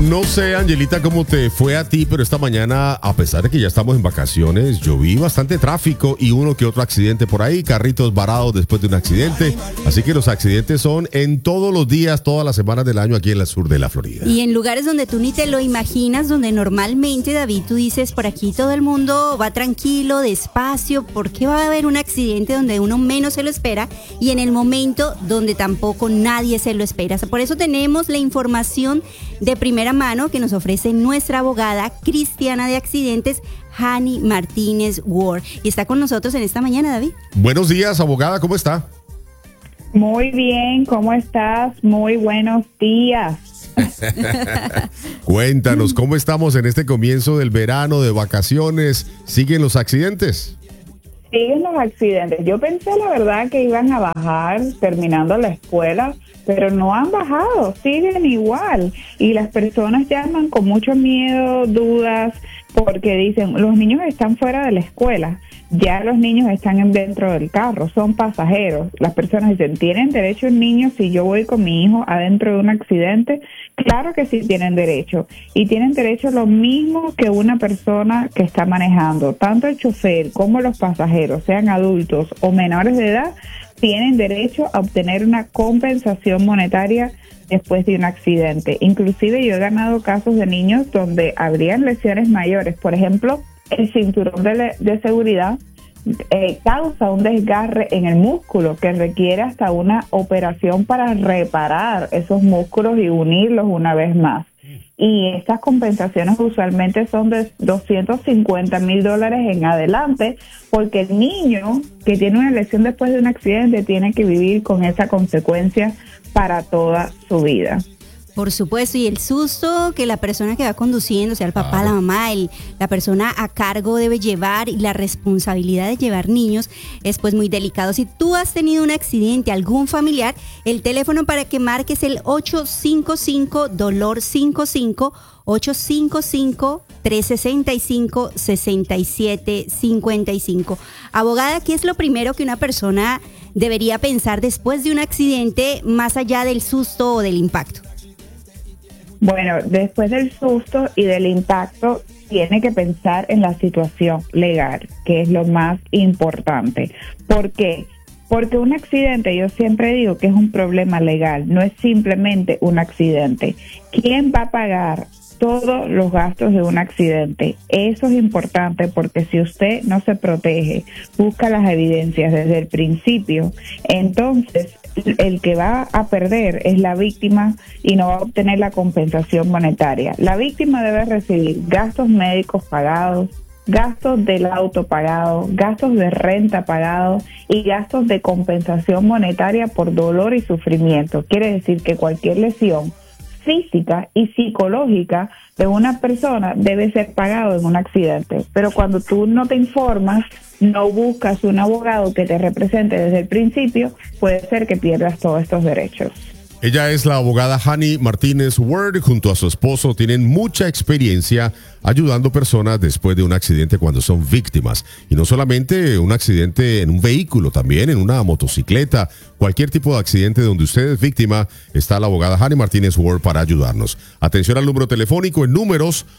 No sé, Angelita, cómo te fue a ti, pero esta mañana, a pesar de que ya estamos en vacaciones, yo vi bastante tráfico y uno que otro accidente por ahí, carritos varados después de un accidente. Así que los accidentes son en todos los días, todas las semanas del año aquí en el sur de la Florida. Y en lugares donde tú ni te lo imaginas, donde normalmente, David, tú dices, por aquí todo el mundo va tranquilo, despacio, ¿por qué va a haber un accidente donde uno menos se lo espera y en el momento donde tampoco nadie se lo espera? Por eso tenemos la información de primera mano que nos ofrece nuestra abogada cristiana de accidentes, Hani Martínez Ward. Y está con nosotros en esta mañana, David. Buenos días, abogada, ¿cómo está? Muy bien, ¿cómo estás? Muy buenos días. Cuéntanos, ¿cómo estamos en este comienzo del verano, de vacaciones? ¿Siguen los accidentes? Siguen los accidentes. Yo pensé, la verdad, que iban a bajar terminando la escuela, pero no han bajado, siguen igual. Y las personas llaman con mucho miedo, dudas, porque dicen, los niños están fuera de la escuela, ya los niños están dentro del carro, son pasajeros. Las personas dicen, ¿tienen derecho un niño si yo voy con mi hijo adentro de un accidente? Claro que sí tienen derecho, y tienen derecho lo mismo que una persona que está manejando. Tanto el chofer como los pasajeros, sean adultos o menores de edad, tienen derecho a obtener una compensación monetaria después de un accidente. Inclusive yo he ganado casos de niños donde habrían lesiones mayores. Por ejemplo, el cinturón de seguridad causa un desgarre en el músculo que requiere hasta una operación para reparar esos músculos y unirlos una vez más. Y estas compensaciones usualmente son de $250,000 en adelante, porque el niño que tiene una lesión después de un accidente tiene que vivir con esa consecuencia para toda su vida. Por supuesto, y el susto que la persona que va conduciendo, o sea, el papá, la mamá, la persona a cargo debe llevar, y la responsabilidad de llevar niños es pues muy delicado. Si tú has tenido un accidente, algún familiar, el teléfono para que marques el 855-DOLOR55, 855-365-6755. Abogada, ¿qué es lo primero que una persona debería pensar después de un accidente, más allá del susto o del impacto? Bueno, después del susto y del impacto, tiene que pensar en la situación legal, que es lo más importante. ¿Por qué? Porque un accidente, yo siempre digo que es un problema legal, no es simplemente un accidente. ¿Quién va a pagar todos los gastos de un accidente? Eso es importante, porque si usted no se protege, busca las evidencias desde el principio, entonces el que va a perder es la víctima y no va a obtener la compensación monetaria. La víctima debe recibir gastos médicos pagados, gastos del auto pagado, gastos de renta pagados y gastos de compensación monetaria por dolor y sufrimiento. Quiere decir que cualquier lesión física y psicológica de una persona debe ser pagado en un accidente. Pero cuando tú no te informas, no buscas un abogado que te represente desde el principio, puede ser que pierdas todos estos derechos. Ella es la abogada Hani Martínez Ward. Junto a su esposo tienen mucha experiencia ayudando personas después de un accidente cuando son víctimas. Y no solamente un accidente en un vehículo, también en una motocicleta, cualquier tipo de accidente donde usted es víctima, está la abogada Hani Martínez Ward para ayudarnos. Atención al número telefónico en números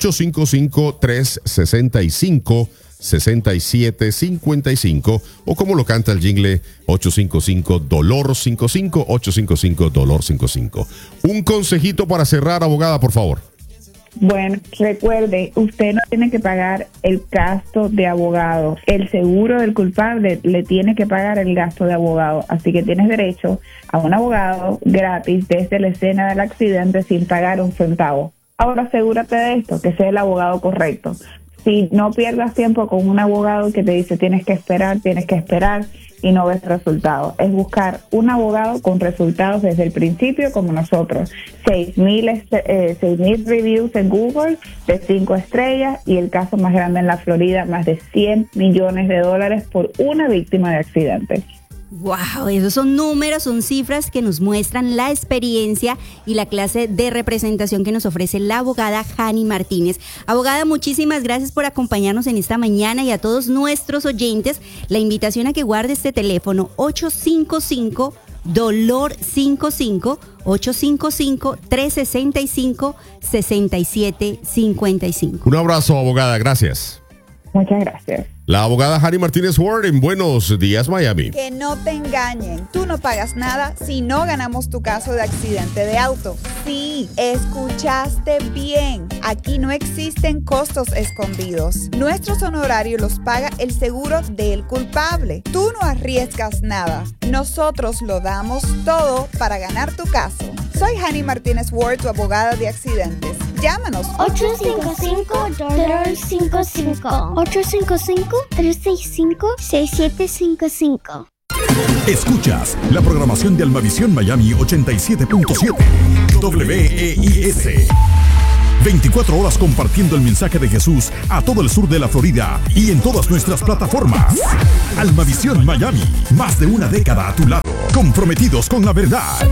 855-365-6755 o como lo canta el jingle 855-DOLOR55, 855-DOLOR55. Un consejito para cerrar, abogada, por favor. Bueno, recuerde, usted no tiene que pagar el gasto de abogado. El seguro del culpable le tiene que pagar el gasto de abogado. Así que tienes derecho a un abogado gratis desde la escena del accidente sin pagar un centavo. Ahora asegúrate de esto, que sea el abogado correcto. Si no pierdas tiempo con un abogado que te dice tienes que esperar y no ves resultados. Es buscar un abogado con resultados desde el principio, como nosotros. 6,000 reviews en Google de 5 estrellas, y el caso más grande en la Florida, más de $100 millones por una víctima de accidentes. Wow, esos son números, son cifras que nos muestran la experiencia y la clase de representación que nos ofrece la abogada Hani Martínez. Abogada, muchísimas gracias por acompañarnos en esta mañana, y a todos nuestros oyentes, la invitación a que guarde este teléfono 855-DOLOR55, 855-365-6755. Un abrazo, abogada. Gracias. Muchas gracias. La abogada Hani Martínez Ward en Buenos Días, Miami. Que no te engañen. Tú no pagas nada si no ganamos tu caso de accidente de auto. Sí, escuchaste bien. Aquí no existen costos escondidos. Nuestros honorarios los paga el seguro del culpable. Tú no arriesgas nada. Nosotros lo damos todo para ganar tu caso. Soy Hani Martínez Ward, tu abogada de accidentes. Llámanos 855-355 855-365-6755. Escuchas la programación de Almavisión Miami 87.7 WEIS. 24 horas compartiendo el mensaje de Jesús a todo el sur de la Florida y en todas nuestras plataformas. Almavisión Miami, más de una década a tu lado, comprometidos con la verdad.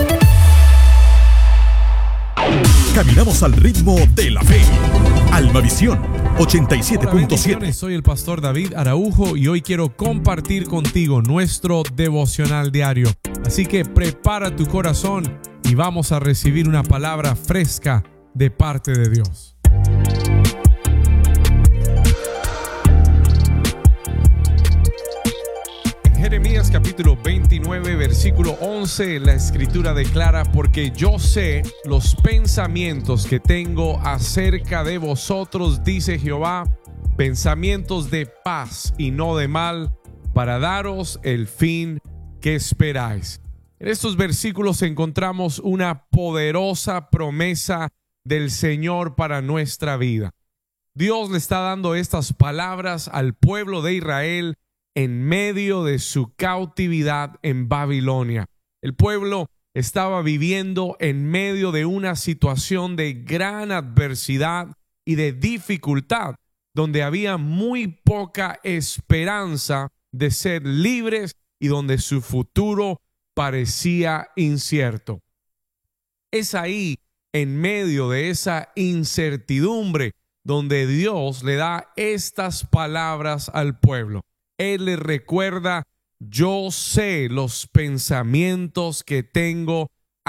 Caminamos al ritmo de la fe. Almavisión 87.7. Soy el pastor David Araujo y hoy quiero compartir contigo nuestro devocional diario. Así que prepara tu corazón y vamos a recibir una palabra fresca de parte de Dios. Jeremías capítulo 29 versículo 11, la escritura declara: porque yo sé los pensamientos que tengo acerca de vosotros, dice Jehová, pensamientos de paz y no de mal, para daros el fin que esperáis. En estos versículos encontramos una poderosa promesa del Señor para nuestra vida. Dios le está dando estas palabras al pueblo de Israel en medio de su cautividad en Babilonia. El pueblo estaba viviendo en medio de una situación de gran adversidad y de dificultad, donde había muy poca esperanza de ser libres y donde su futuro parecía incierto. Es ahí, en medio de esa incertidumbre, donde Dios le da estas palabras al pueblo. Él les recuerda: yo sé los pensamientos que tengo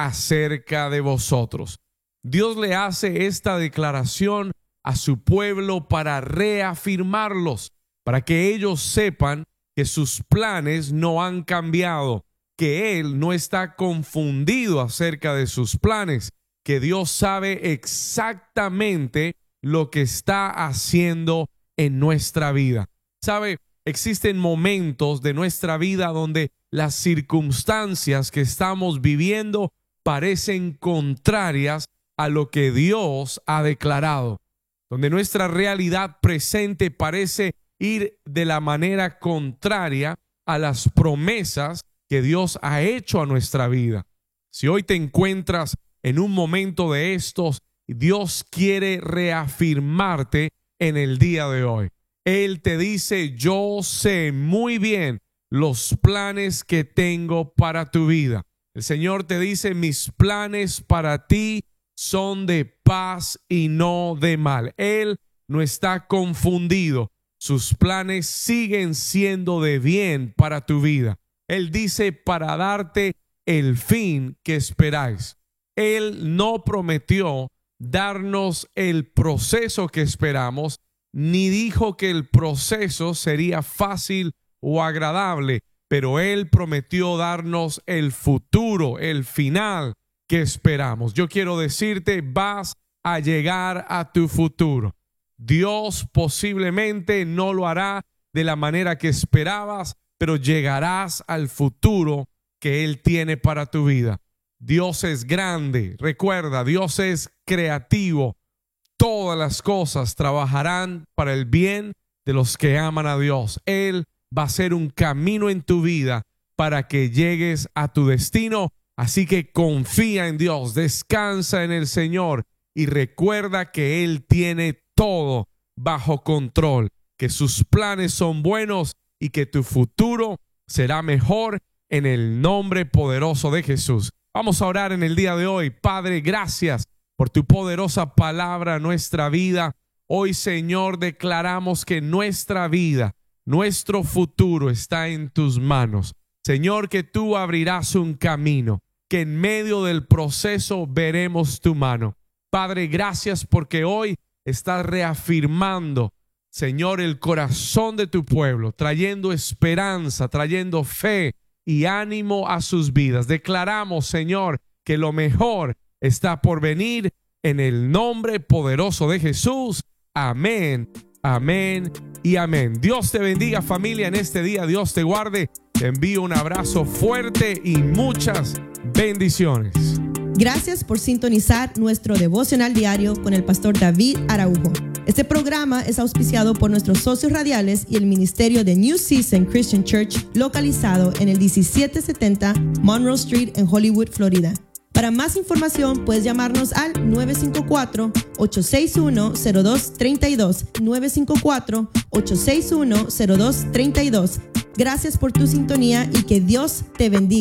acerca de vosotros. Dios le hace esta declaración a su pueblo para reafirmarlos, para que ellos sepan que sus planes no han cambiado, que Él no está confundido acerca de sus planes, que Dios sabe exactamente lo que está haciendo en nuestra vida. ¿Sabe? Existen momentos de nuestra vida donde las circunstancias que estamos viviendo parecen contrarias a lo que Dios ha declarado, donde nuestra realidad presente parece ir de la manera contraria a las promesas que Dios ha hecho a nuestra vida. Si hoy te encuentras en un momento de estos, Dios quiere reafirmarte en el día de hoy. Él te dice: yo sé muy bien los planes que tengo para tu vida. El Señor te dice: mis planes para ti son de paz y no de mal. Él no está confundido. Sus planes siguen siendo de bien para tu vida. Él dice: para darte el fin que esperáis. Él no prometió darnos el proceso que esperamos, ni dijo que el proceso sería fácil o agradable, pero Él prometió darnos el futuro, el final que esperamos. Yo quiero decirte: vas a llegar a tu futuro. Dios posiblemente no lo hará de la manera que esperabas, pero llegarás al futuro que Él tiene para tu vida. Dios es grande. Recuerda, Dios es creativo. Todas las cosas trabajarán para el bien de los que aman a Dios. Él va a ser un camino en tu vida para que llegues a tu destino. Así que confía en Dios, descansa en el Señor y recuerda que Él tiene todo bajo control, que sus planes son buenos y que tu futuro será mejor en el nombre poderoso de Jesús. Vamos a orar en el día de hoy. Padre, gracias por tu poderosa palabra a nuestra vida. Hoy, Señor, declaramos que nuestra vida, nuestro futuro está en tus manos. Señor, que tú abrirás un camino. que en medio del proceso veremos tu mano. Padre, gracias porque hoy estás reafirmando, Señor, el corazón de tu pueblo, trayendo esperanza, trayendo fe y ánimo a sus vidas. Declaramos, Señor, que lo mejor está por venir en el nombre poderoso de Jesús. Amén, amén y amén. Dios te bendiga, familia, en este día. Dios te guarde. Te envío un abrazo fuerte y muchas bendiciones. Gracias por sintonizar nuestro devocional diario con el pastor David Araujo. Este programa es auspiciado por nuestros socios radiales y el ministerio de New Season Christian Church, localizado en el 1770 Monroe Street en Hollywood, Florida. Para más información puedes llamarnos al 954-861-0232, 954-861-0232. Gracias por tu sintonía y que Dios te bendiga.